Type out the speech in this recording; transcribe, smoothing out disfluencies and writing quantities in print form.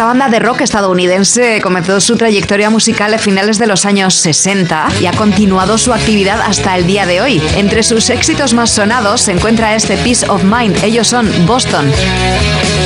Esta banda de rock estadounidense comenzó su trayectoria musical a finales de los años 60 y ha continuado su actividad hasta el día de hoy. Entre sus éxitos más sonados se encuentra este Peace of Mind. Ellos son Boston.